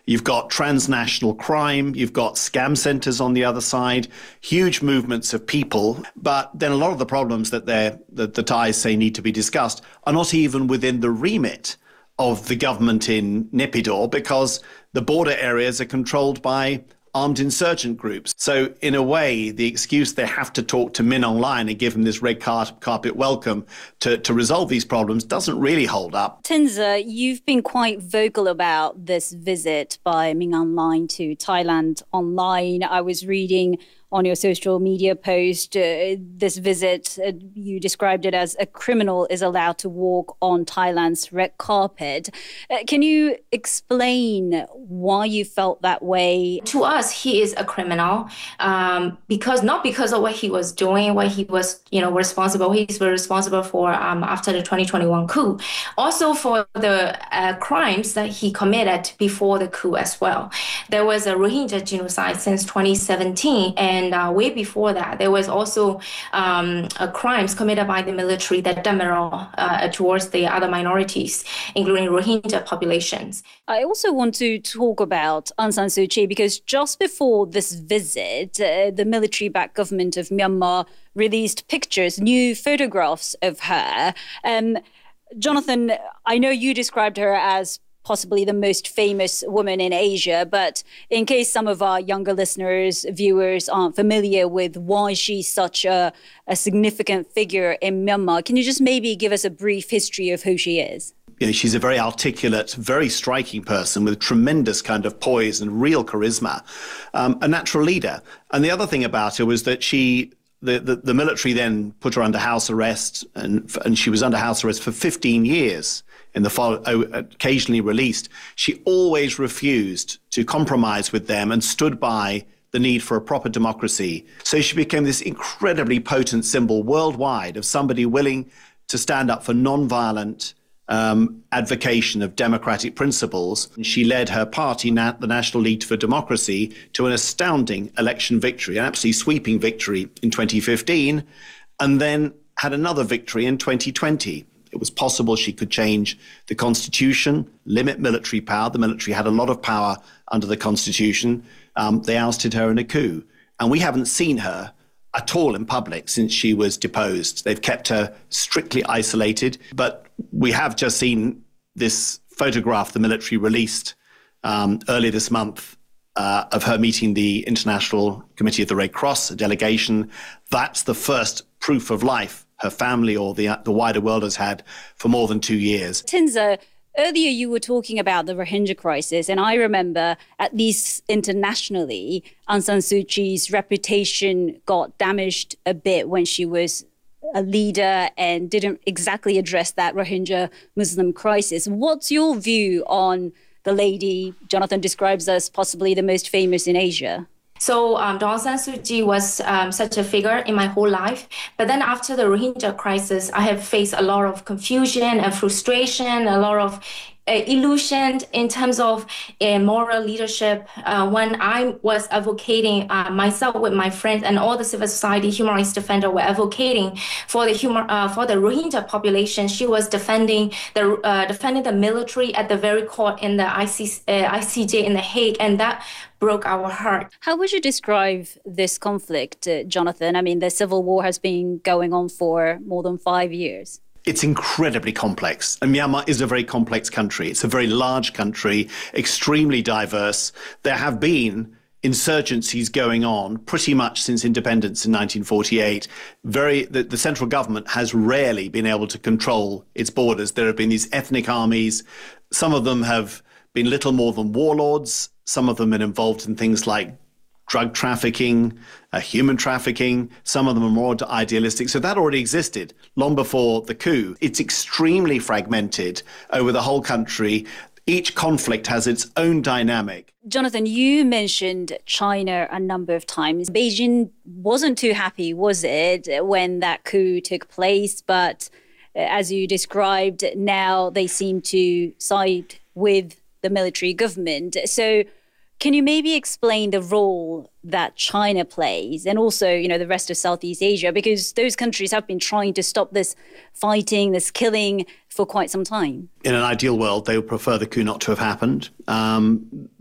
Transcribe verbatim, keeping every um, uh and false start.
You've got transnational crime. You've got scam centers on the other side, huge movements of people. But then a lot of the problems that, they're, that the Thais say need to be discussed are not even within the remit of the government in Naypyidaw, because the border areas are controlled by armed insurgent groups. So in a way, the excuse they have to talk to Min Aung Hlaing and give them this red car- carpet welcome to, to resolve these problems doesn't really hold up. Tinza, you've been quite vocal about this visit by Min Aung Hlaing to Thailand online. I was reading on your social media post, uh, this visit, uh, you described it as a criminal is allowed to walk on Thailand's red carpet. Uh, can you explain why you felt that way? To us, he is a criminal um, because not because of what he was doing, what he was, you know, responsible. He's responsible for um, after the twenty twenty-one coup, also for the uh, crimes that he committed before the coup as well. There was a Rohingya genocide since twenty seventeen, and And uh, way before that, there was also um, uh, crimes committed by the military that demerit uh, towards the other minorities, including Rohingya populations. I also want to talk about Aung San Suu Kyi because just before this visit, uh, the military-backed government of Myanmar released pictures, new photographs of her. Um, Jonathan, I know you described her as possibly the most famous woman in Asia. But in case some of our younger listeners, viewers aren't familiar with why she's such a, a significant figure in Myanmar, can you just maybe give us a brief history of who she is? You know, she's a very articulate, very striking person with tremendous kind of poise and real charisma, um, a natural leader. And the other thing about her was that she The, the, the military then put her under house arrest, and, and she was under house arrest for fifteen years, in the fall, occasionally released. She always refused to compromise with them and stood by the need for a proper democracy. So she became this incredibly potent symbol worldwide of somebody willing to stand up for non-violent Um, advocation of democratic principles. She led her party, the National League for Democracy, to an astounding election victory, an absolutely sweeping victory in twenty fifteen, and then had another victory in twenty twenty. It was possible she could change the constitution, limit military power. The military had a lot of power under the constitution. Um, they ousted her in a coup. And we haven't seen her at all in public since she was deposed. They've kept her strictly isolated, but we have just seen this photograph the military released um, earlier this month uh, of her meeting the International Committee of the Red Cross, a delegation. That's the first proof of life her family or the, the wider world has had for more than two years. Tinza, earlier you were talking about the Rohingya crisis, and I remember, at least internationally, Aung San Suu Kyi's reputation got damaged a bit when she was a leader and didn't exactly address that Rohingya Muslim crisis. What's your view on the lady Jonathan describes as possibly the most famous in Asia? So um, Aung San Suu Kyi was um, such a figure in my whole life. But then after the Rohingya crisis, I have faced a lot of confusion and frustration, a lot of uh, illusion in terms of uh, moral leadership. Uh, when I was advocating uh, myself with my friends and all the civil society human rights defenders were advocating for the human uh, for the Rohingya population, she was defending the uh, defending the military at the very court in the I C, uh, I C J in The Hague, and that broke our heart. How would you describe this conflict, uh, Jonathan? I mean, the civil war has been going on for more than five years. It's incredibly complex. And Myanmar is a very complex country. It's a very large country, extremely diverse. There have been insurgencies going on pretty much since independence in nineteen forty-eight. Very, the, the central government has rarely been able to control its borders. There have been these ethnic armies. Some of them have been little more than warlords. Some of them have been involved in things like drug trafficking, uh, human trafficking. Some of them are more idealistic. So that already existed long before the coup. It's extremely fragmented over the whole country. Each conflict has its own dynamic. Jonathan, you mentioned China a number of times. Beijing wasn't too happy, was it, when that coup took place? But uh, as you described, now they seem to side with the military government. So can you maybe explain the role that China plays and also, you know, the rest of Southeast Asia? Because those countries have been trying to stop this fighting, this killing for quite some time. In an ideal world, they would prefer the coup not to have happened. Um,